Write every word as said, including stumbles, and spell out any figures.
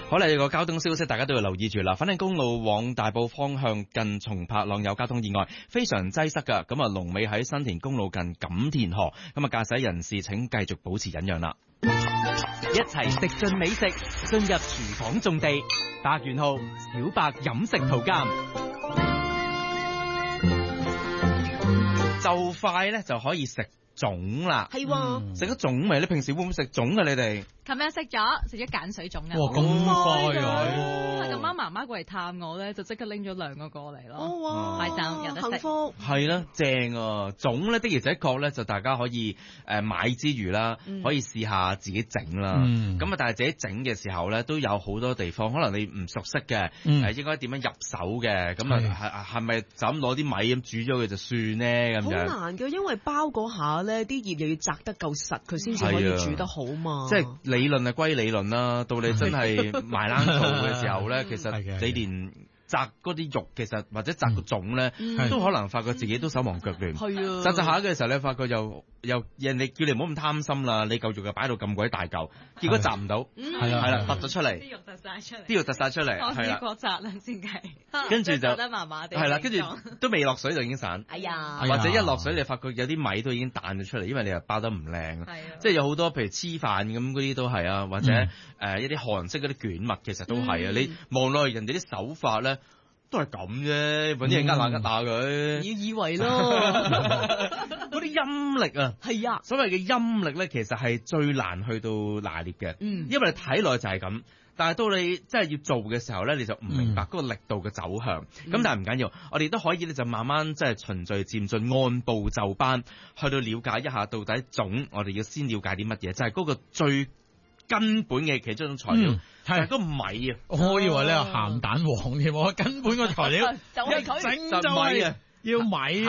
好啦，有個交通消息大家都要留意住啦。粉嶺公路往大埔方向近松柏塱有交通意外，非常擠塞噶。咁啊，龍尾喺新田公路近錦田河。咁啊，駕駛人士請繼續保持忍讓啦。 一齊食盡美食，進入廚房種地。白元浩、小白飲食圖鑑。 就快咧就可以食粽啦， 係喎， 食咗粽未？你平時會唔會食粽啊？你哋？ 琴日食咗食咗鹼水粽啊！ 哇，咁快㗎！咁啱媽媽過嚟探我咧，就即刻拎咗兩個過嚟咯。 哇， 開心有得食。 幸福係啦，正啊！粽咧的而且確咧就大家可以誒買之餘啦， 嗯、 可以試下自己整啦。咁啊、嗯，但係自己整嘅時候咧，都有好多地方可能你唔熟悉嘅，誒、嗯、應該點樣入手嘅？咁啊係係咪就咁攞啲米咁煮咗佢就算咧？咁樣好難嘅，因為包嗰下咧，啲葉又要紮得夠實，佢先至可以煮得好嘛。 即係理論係歸理論啦，到你真係埋冷做嘅時候咧，其實你連摘嗰啲肉，其實或者摘個粽咧，嗯、都可能發覺自己都手忙腳亂。係啊，摘摘下嘅時候咧，發覺又又人哋叫你唔好咁貪心啦，你嚿肉又擺到咁鬼大嚿，結果摘唔到，係啦係啦，突咗出嚟， 啲肉突晒出嚟， 啲肉突晒出嚟，係啦， 過摘啦先計， 跟住就得麻麻地， 係啦，跟住都未落水就已經散， 哎呀， 或者一落水你發覺有啲米都已經彈咗出嚟，因為你又包得唔靚，即係有好多譬如黐飯咁嗰啲都係啊，或者誒、嗯呃、一啲韓式嗰啲卷物其實都係啊，嗯、你望落去人哋啲手法咧。都係咁啫，搵啲人呃下呃下佢。 要以為咯， 嗰啲陰力啊， 係啊， 所謂嘅陰力咧，其實係最難去到拿捏嘅。嗯，因為你睇落就係咁，但係到你真係要做嘅時候咧，你就唔明白嗰個力度嘅走向。咁、嗯、但係唔緊要，我哋都可以咧就慢慢即係循序漸進，按部就班去到了解一下到底粽，我哋要先了解啲乜嘢，就係、是、嗰個最根本嘅其中一種材料。嗯係嗰個米啊！ 我以為咧鹹蛋黃添，我根本個材料就係佢整就係要米啊！